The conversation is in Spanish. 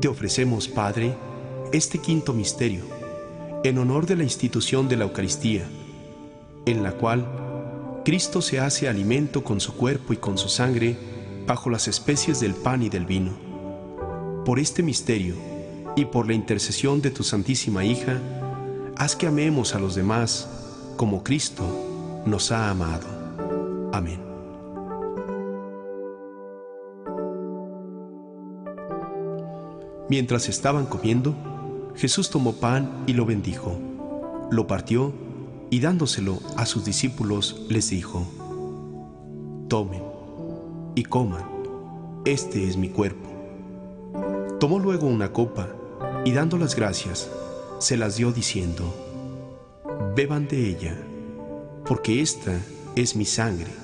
Te ofrecemos, Padre, este quinto misterio, en honor de la institución de la Eucaristía, en la cual Cristo se hace alimento con su cuerpo y con su sangre bajo las especies del pan y del vino. Por este misterio y por la intercesión de tu Santísima Hija, haz que amemos a los demás como Cristo nos ha amado. Amén. Mientras estaban comiendo, Jesús tomó pan y lo bendijo, lo partió y dándoselo a sus discípulos les dijo: Tomen y coman, este es mi cuerpo. Tomó luego una copa y dando las gracias, se las dio diciendo: Beban de ella, porque esta es mi sangre,